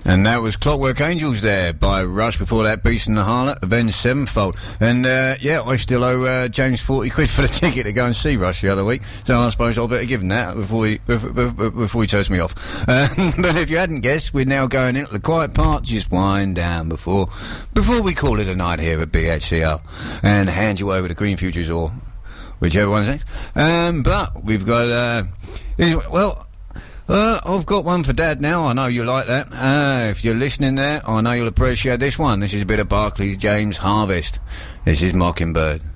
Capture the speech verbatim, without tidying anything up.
And that was Clockwork Angels there by Rush. Before that, Beast and the Harlot, Avenged Sevenfold. And, uh, yeah, I still owe uh, James forty quid for the ticket to go and see Rush the other week. So I suppose I'll better give him that before he, before, before he turns me off. Uh, but if you hadn't guessed, we're now going into the quiet part. Just wind down before before we call it a night here at B H C L. And hand you over to Green Futures or whichever one's next. Um, but we've got, uh, well... Uh, I've got one for Dad now. I know you like that. Uh, if you're listening there, I know you'll appreciate this one. This is a bit of Barclay's James Harvest. This is Mockingbird.